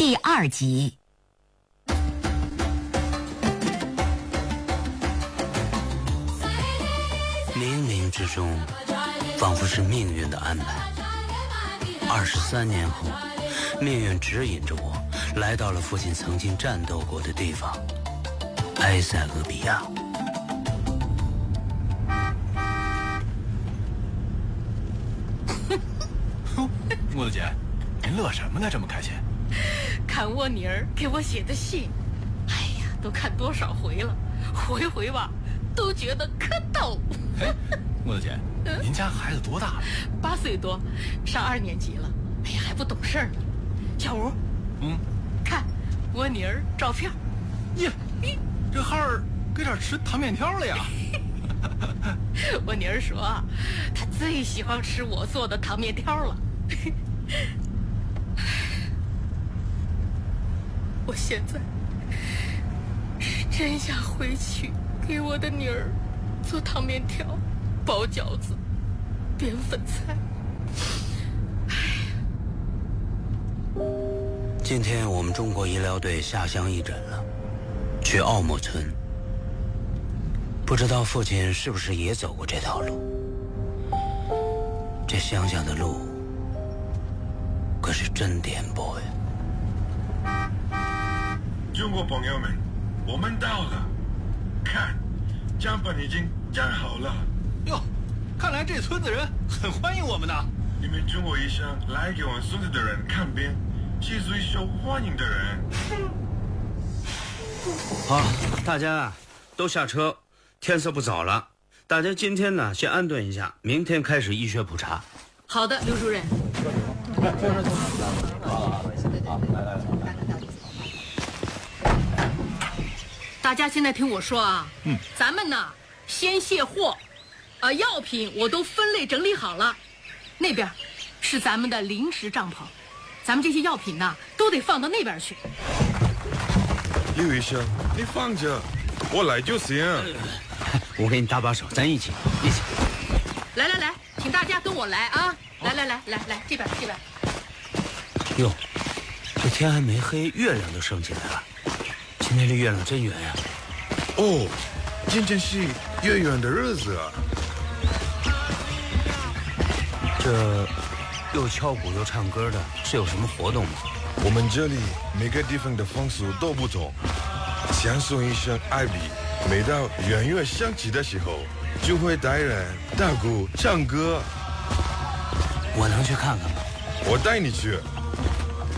第2集。 冥冥之中，仿佛是命运的安排。23年后，命运指引着我，来到了父亲曾经战斗过的地方——埃塞俄比亚。 木子姐，您乐什么呢？这么开心？ 看我妮儿给我写的信，哎呀，都看多少回了，回回吧都觉得可逗。 哎，木子姐，您家孩子多大了 ？8岁多，上2年级了。哎呀，还不懂事呢。小吴，看我妮儿照片。 耶，这孩儿跟这儿吃糖面条了呀。 我妮儿说，她最喜欢吃我做的糖面条了。我现在是真想回去给我的女儿做糖面条、包饺子、煸粉菜。 今天我们中国医疗队下乡义诊了，去奥莫村。不知道父亲是不是也走过这条路？这乡下的路可是真颠簸呀！ 中国朋友们，我们到了，看，酱粉已经酱好了。 哟，看来这村子人很欢迎我们呢。 你们中国医生来给我们村子的人看病，是最受欢迎的人。 好，大家都下车，天色不早了。大家今天呢先安顿一下，明天开始医学普查。 好的，刘主任。大家现在听我说啊，咱们呢先卸货，药品我都分类整理好了，那边是咱们的临时帐篷，咱们这些药品呢都得放到那边去。 刘医生，你放着，我来就行。 我给你搭把手，咱一起。 来，请大家跟我来啊！来，这边。 哟，这天还没黑，月亮都升起来了。今天这月亮真圆呀！ 哦，今天是月圆的日子啊！ 这又敲鼓又唱歌的，是有什么活动吗？ 我们这里每个地方的风俗都不同。相声医生艾比，每到圆月响起的时候，就会带人打鼓唱歌。 我能去看看吗？ 我带你去。